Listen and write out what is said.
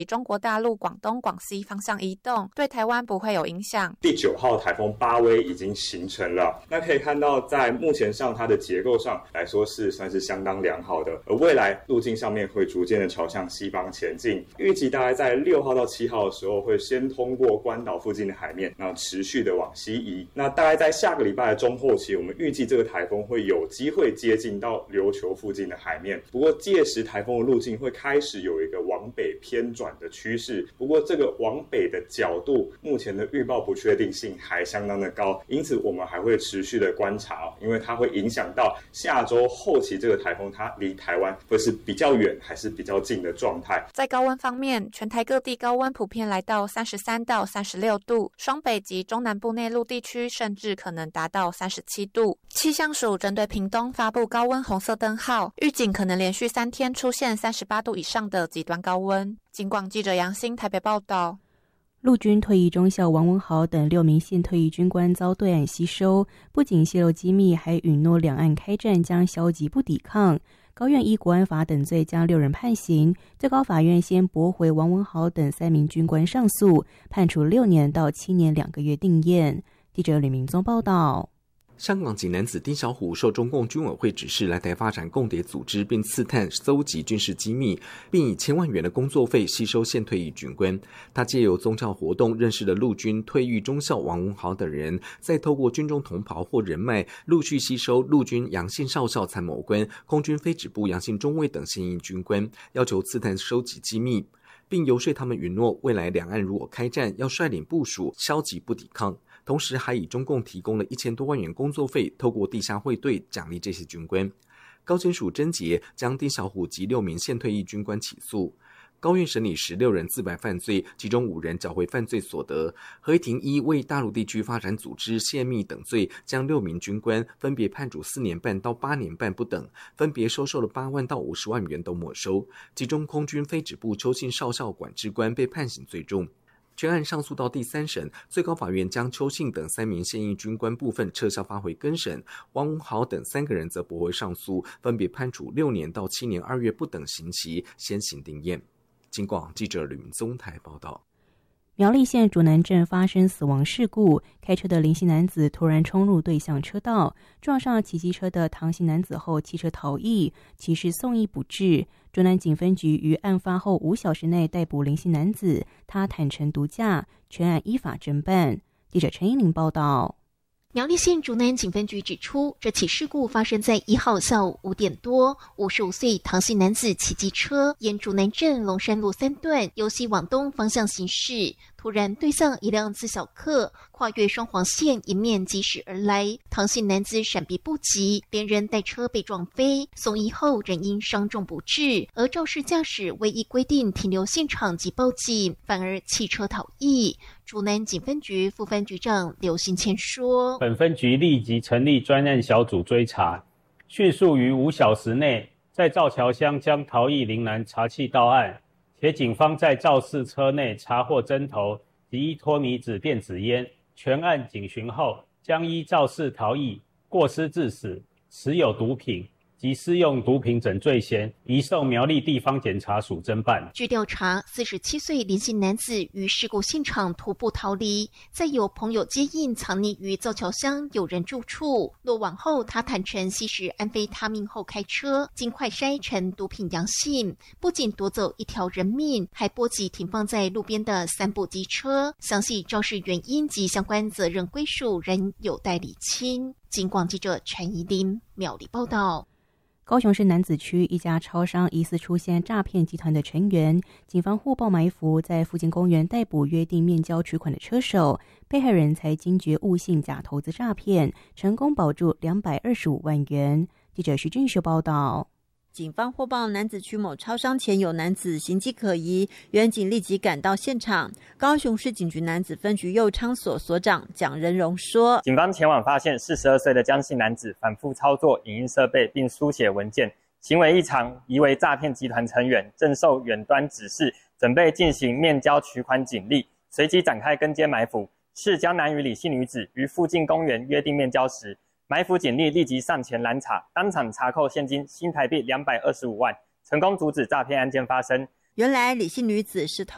中国大陆广东、广西方向移动，对台湾不会有影响。 第9号台风巴威已经形成了，那可以看到在目前上它的结构上来说是算是相当良好的，而未来路径上面会逐渐的朝向西方前进，预计大概在6号到7号的时候会先通过关岛附近的海面，然后持续的往西移。那大概在下个礼拜的中后期，我们预计这个台风会有机会接近到琉球附近的海面，不过届时台风的路径会开始有一个往北偏转的趋势，不过这个往北的角度目前的预报不确定性还相当的高，因此我们还会持续的观察，因为它会影响到下周后期这个台风它离台湾会是比较远还是比较近的状态。 在高温方面，全台各地高温普遍来到33到36度，双北及中南部内陆地区甚至可能达到37度。气象署针对屏东发布高温红色灯号，预警可能连续3天出现38度以上的极端高温。警广记者杨欣台北报道。 陆军退役中校王文豪等6名现退役军官遭对岸吸收，不仅泄露机密，还允诺两岸开战将消极不抵抗。高院依国安法等罪将6人判刑，最高法院先驳回王文豪等3名军官上诉，判处6年到7年2个月定谳。记者吕明宗报道。 香港籍男子丁小虎受中共军委会指示来台发展共谍组织，并刺探搜集军事机密，并以千万元的工作费吸收现退役军官。他借由宗教活动认识了陆军退役中校王文豪等人，再透过军中同袍或人脉，陆续吸收陆军杨姓少校参谋官、空军飞指部杨姓中尉等现役军官，要求刺探收集机密，并游说他们允诺未来两岸如果开战，要率领部署消极不抵抗。同时还以中共提供了1000多万元工作费，透过地下汇兑奖励这些军官。高检署侦结，将丁小虎及6名现退役军官起诉。高院审理16人自白犯罪，其中5人缴回犯罪所得。合议庭依为大陆地区发展组织泄密等罪，将6名军官分别判处4年半到8年半不等，分别收受了8万到50万元都没收。其中空军飞指部邱姓少校管制官被判刑最重。全案上诉到第3审，最高法院将邱姓等3名现役军官部分撤销发回更审，王文豪等3个人则驳回上诉，分别判处6年到7年2月不等刑期，先行定谳。警广记者吕明宗台报道。 苗栗县竹南镇发生死亡事故，开车的林姓男子突然冲入对向车道，撞上骑机车的唐姓男子后，汽车逃逸，其时送医不治。竹南警分局于案发后5小时内逮捕林姓男子，他坦诚毒驾，全案依法侦办。记者陈依玲报道。 苗栗县竹南警分局指出，这起事故发生在1号下午5点多，55岁唐姓男子骑机车沿竹南镇龙山路3段由西往东方向行驶，突然对向一辆自小客，跨越双黄线迎面疾驶而来，唐姓男子闪避不及，连人带车被撞飞，送医后仍因伤重不治，而肇事驾驶未依规定停留现场及报警，反而弃车逃逸。竹南警分局副分局长刘新谦说， 本分局立即成立专案小组追查，迅速于5小时内在造桥乡将逃逸林男查缉到案，且警方在肇事车内查获针头及1脱米纸电子烟，全案警询后将依肇事逃逸、过失致死、持有毒品及施用毒品等罪嫌，移送苗栗地方检察署侦办。 据调查，47岁林姓男子于事故现场徒步逃离，再由朋友接应藏匿于造桥乡有人住处。落网后，他坦承吸食安非他命后开车，经快筛呈毒品阳性，不仅夺走1条人命，还波及停放在路边的3部机车。详细肇事原因及相关责任归属仍有待厘清。警广记者陈怡琳苗栗报道。 高雄市楠梓区一家超商疑似出现诈骗集团的成员，警方获报埋伏，在附近公园逮捕约定面交取款的车手，被害人才惊觉误信假投资诈骗，成功保住225万元。记者徐俊秀报道。 警方获报楠梓区某超商前有男子形迹可疑，员警立即赶到现场。高雄市警局楠梓分局右昌所所长蒋仁荣说， 警方前往发现42岁的江姓男子反复操作影音设备并书写文件，行为异常，疑为诈骗集团成员，正受远端指示准备进行面交取款警力，随即展开跟监埋伏，是江南与李姓女子于附近公园约定面交时，埋伏警力立即上前拦查，当场查扣现金新台币225万，成功阻止诈骗案件发生。 原来李姓女子是